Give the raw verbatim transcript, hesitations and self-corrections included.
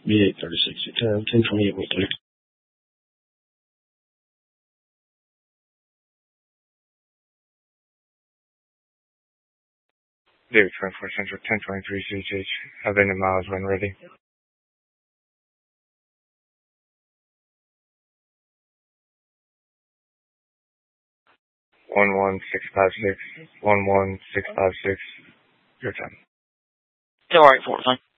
V eight thirty-six, uh, ten twenty-eight, wait thirty. David twenty-four Central, ten twenty-three C H H. Have any miles when ready. one one six five six, one one six five six, your time. All right, four, fine.